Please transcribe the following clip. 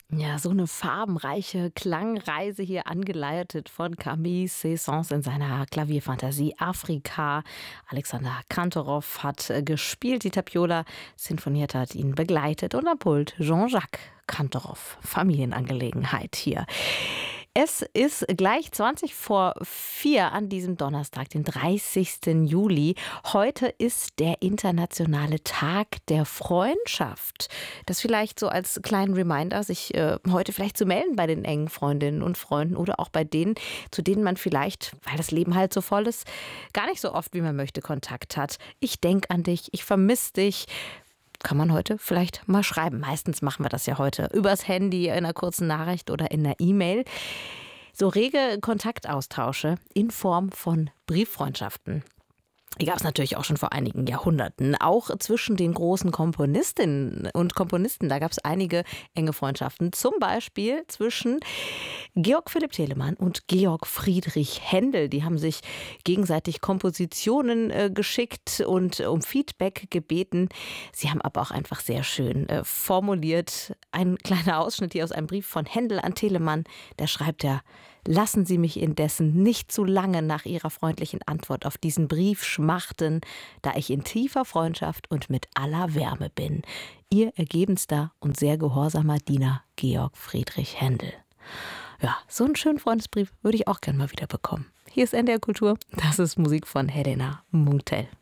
Ja, so eine farbenreiche Klangreise hier angeleitet von Camille Saint-Saëns in seiner Klavierfantasie Afrika. Alexander Kantorov hat gespielt, die Tapiola sinfoniert hat ihn begleitet und am Pult Jean-Jacques Kantorov. Familienangelegenheit hier. Es ist gleich 4 an diesem Donnerstag, den 30. Juli. Heute ist der internationale Tag der Freundschaft. Das vielleicht so als kleinen Reminder, sich heute vielleicht zu melden bei den engen Freundinnen und Freunden oder auch bei denen, zu denen man vielleicht, weil das Leben halt so voll ist, gar nicht so oft, wie man möchte, Kontakt hat. Ich denke an dich, ich vermisse dich. Kann man heute vielleicht mal schreiben. Meistens machen wir das ja heute übers Handy, in einer kurzen Nachricht oder in einer E-Mail. So rege Kontaktaustausche in Form von Brieffreundschaften. Die gab es natürlich auch schon vor einigen Jahrhunderten. Auch zwischen den großen Komponistinnen und Komponisten, da gab es einige enge Freundschaften. Zum Beispiel zwischen Georg Philipp Telemann und Georg Friedrich Händel. Die haben sich gegenseitig Kompositionen geschickt und um Feedback gebeten. Sie haben aber auch einfach sehr schön formuliert. Ein kleiner Ausschnitt hier aus einem Brief von Händel an Telemann. Da schreibt er: Lassen Sie mich indessen nicht zu lange nach Ihrer freundlichen Antwort auf diesen Brief schmachten, da ich in tiefer Freundschaft und mit aller Wärme bin. Ihr ergebenster und sehr gehorsamer Diener Georg Friedrich Händel. Ja, so einen schönen Freundesbrief würde ich auch gerne mal wieder bekommen. Hier ist NDR Kultur. Das ist Musik von Helena Munktel.